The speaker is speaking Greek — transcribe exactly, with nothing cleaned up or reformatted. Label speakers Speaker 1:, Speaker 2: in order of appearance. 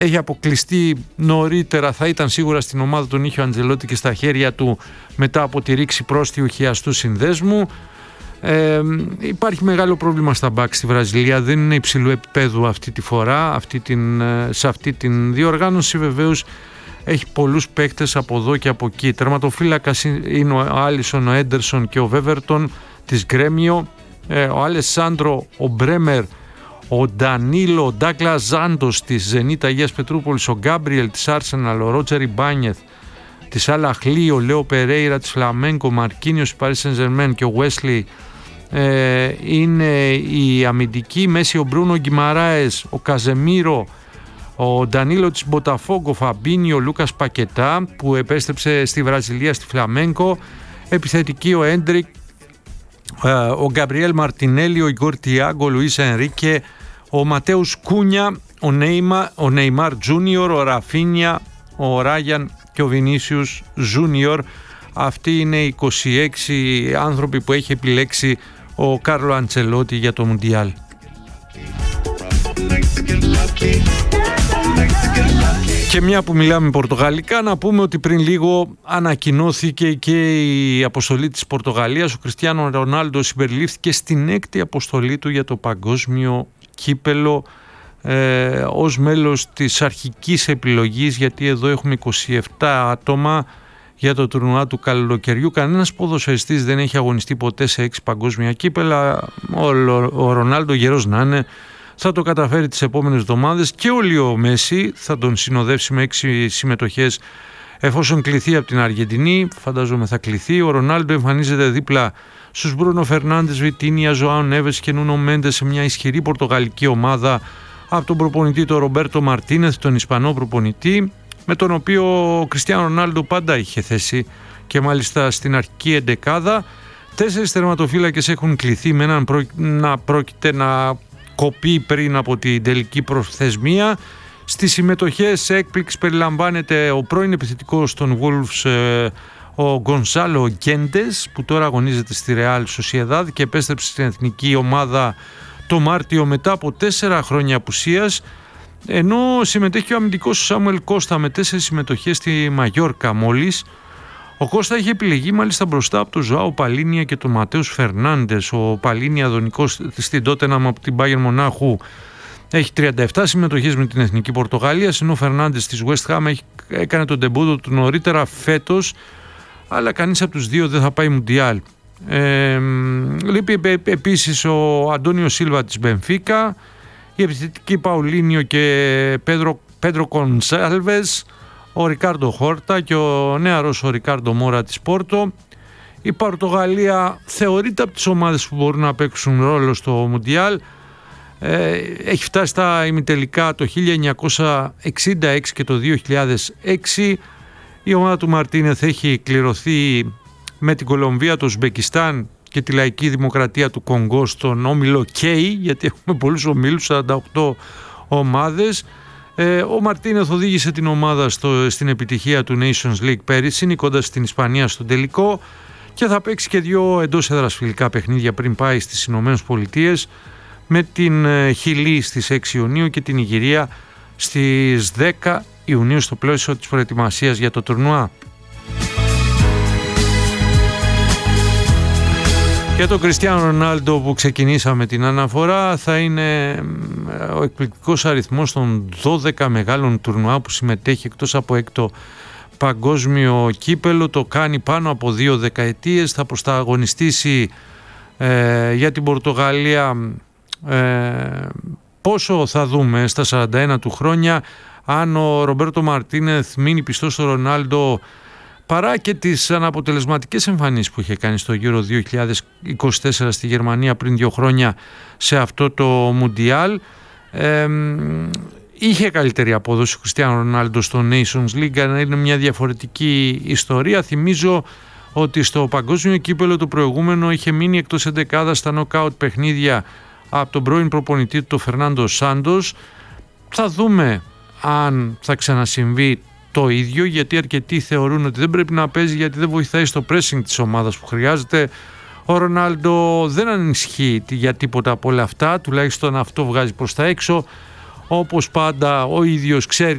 Speaker 1: έχει αποκλειστεί νωρίτερα, θα ήταν σίγουρα στην ομάδα τον είχε ο Αντζελότη και στα χέρια του μετά από τη ρήξη πρόστιου χιαστού συνδέσμου. Ε, υπάρχει μεγάλο πρόβλημα στα μπακ στη Βραζιλία, δεν είναι υψηλού επίπεδου αυτή τη φορά, αυτή την, σε αυτή την διοργάνωση. Βεβαίως έχει πολλούς παίκτες από εδώ και από εκεί. Τερματοφύλακας είναι ο Άλισον, ο Έντερσον και ο Βέβερτον της Γκρέμιο, ε, ο Αλεσάνδρο, ο Μπρέμερ, ο Ντανίλο, ο Ντάγκλα Ζάντος της Ζενίτ Αγίας Πετρούπολης, ο Γκάμπριελ της Άρσεναλ, ο Ρότζερ Ιμπάνιεθ της Αλαχλή, ο Λέο Περέιρα της Φλαμέγκο, ο Μαρκίνιος της Παρί Σεν Ζερμέν και ο Βέσλι ε, είναι η αμυντική. Μέση ο Μπρούνο Γκιμαράες, ο Καζεμίρο, ο Ντανίλο της Μποταφόγκο, ο Φαμπίνιο, ο Λούκας Πακετά που επέστρεψε στη Βραζιλία στη Φλαμέγκο. Επιθετική ο Έντρικ, ο Γκαμπριέλ Μαρτινέλη, ο Ιγκόρ Τιάγκο, ο Λουίς Ενρίκε, ο Ματέους Κούνια, ο, Νέιμα, ο Νεϊμάρ Τζούνιορ, ο Ραφίνια, ο Ράγιαν και ο Βινίσιους Τζούνιορ. Αυτοί είναι οι είκοσι έξι άνθρωποι που έχει επιλέξει ο Κάρλο Αντσελότη για το Μουντιάλ. Και μια που μιλάμε πορτογαλικά, να πούμε ότι πριν λίγο ανακοινώθηκε και η αποστολή της Πορτογαλίας. Ο Κριστιάνο Ρονάλντο συμπεριλήφθηκε στην έκτη αποστολή του για το παγκόσμιο κύπελο ε, ως μέλος της αρχικής επιλογής, γιατί εδώ έχουμε είκοσι επτά άτομα για το τουρνουά του καλοκαιριού. Κανένας ποδοσφαιριστής δεν έχει αγωνιστεί ποτέ σε έξι παγκόσμια κύπελα. Ο, ο Ρονάλντο, γερός να είναι, θα το καταφέρει τις επόμενες εβδομάδες, και ο Λίο Μέση θα τον συνοδεύσει με έξι συμμετοχές εφόσον κληθεί από την Αργεντινή. Φαντάζομαι θα κληθεί. Ο Ρονάλντο εμφανίζεται δίπλα στους Μπρούνο Φερνάντες, Βιτίνια, Ζωάο Νέβες και Νούνο Μέντες σε μια ισχυρή πορτογαλική ομάδα από τον προπονητή τον Ρομπέρτο Μαρτίνεθ, τον Ισπανό προπονητή, με τον οποίο ο Κριστιάνο Ρονάλντο πάντα είχε θέση και μάλιστα στην αρχική εντεκάδα. Τέσσερις τερματοφύλακες έχουν κληθεί με έναν προ... να πρόκειται να κοπεί πριν από την τελική προθεσμία. Στις συμμετοχές έκπληξη περιλαμβάνεται ο πρώην επιθετικός των Wolves, ο Γκονσάλο Γκέντες, που τώρα αγωνίζεται στη Real Sociedad και επέστρεψε στην εθνική ομάδα το Μάρτιο μετά από τέσσερα χρόνια απουσίας, ενώ συμμετέχει ο αμυντικός Σάμουελ Κώστα με τέσσερις συμμετοχές στη Μαγιόρκα μόλις. Ο Κώστα είχε επιλεγεί μάλιστα μπροστά από τον Ζωάο Παλίνια και τον Ματέους Φερνάντες. Ο Παλίνια, δονικός στην Τότεναμ από την Μπάγερν Μονάχου, έχει τριάντα επτά συμμετοχές με την εθνική Πορτογαλίας, ενώ ο Φερνάντες της West Ham έχει, έκανε τον ντεμπούτο του νωρίτερα φέτος, αλλά κανείς από τους δύο δεν θα πάει Μουντιάλ. Ε, λείπει επίσης ο Αντώνιο Σίλβα της Μπενφίκα, η επιθετική Παουλίνιο και Πέντρο, Πέντρο Κονσάλβες, ο Ρικάρντο Χόρτα και ο νεαρός ο Ρικάρντο Μόρα της Πόρτο. Η Πορτογαλία θεωρείται από τις ομάδες που μπορούν να παίξουν ρόλο στο Μουντιάλ. Ε, έχει φτάσει στα ημιτελικά το χίλια εννιακόσια εξήντα έξι και το δύο χιλιάδες έξι. Η ομάδα του Μαρτίνεθ έχει κληρωθεί με την Κολομβία, το Ουσμπεκιστάν και τη Λαϊκή Δημοκρατία του Κονγκό στον όμιλο K, γιατί έχουμε πολλούς ομίλους, σαράντα οκτώ ομάδες. Ε, ο Μαρτίνεθ οδήγησε την ομάδα στο, στην επιτυχία του Nations League πέρυσι, νικώντας την Ισπανία στον τελικό, και θα παίξει και δύο εντός έδρας φιλικά παιχνίδια πριν πάει στις Ηνωμένες Πολιτείες, με την ε, Χιλή στις έξι Ιουνίου και την Ιγυρία στις δέκα Ιουνίου στο πλαίσιο της προετοιμασίας για το τουρνουά. Για τον Κριστιάνο Ρονάλντο που ξεκινήσαμε την αναφορά, θα είναι ο εκπληκτικός αριθμός των δώδεκα μεγάλων τουρνουά που συμμετέχει εκτός από έκτο παγκόσμιο κύπελο. Το κάνει πάνω από δύο δεκαετίες. Θα προσταγωνιστήσει ε, για την Πορτογαλία ε, πόσο θα δούμε στα σαράντα ένα του χρόνια. Αν ο Ρομπέρτο Μαρτίνεθ μείνει πιστός στο Ρονάλντο, παρά και τις αναποτελεσματικές εμφανίσεις που είχε κάνει στο Euro δύο χιλιάδες είκοσι τέσσερα στη Γερμανία πριν δύο χρόνια σε αυτό το Μουντιάλ, ε, είχε καλύτερη απόδοση ο Κριστιάνο Ρονάλντο στο Nations League, αλλά είναι μια διαφορετική ιστορία. Θυμίζω ότι στο παγκόσμιο κύπελο το προηγούμενο είχε μείνει εκτός εντεκάδας στα νοκάουτ παιχνίδια από τον πρώην προπονητή του, τον Φερνάντο Σάντος. Θα δούμε αν θα ξανασυμβεί το ίδιο, γιατί αρκετοί θεωρούν ότι δεν πρέπει να παίζει γιατί δεν βοηθάει στο pressing της ομάδας που χρειάζεται. Ο Ρονάλντο δεν ανησυχεί για τίποτα από όλα αυτά, τουλάχιστον αυτό βγάζει προς τα έξω. Όπως πάντα ο ίδιος ξέρει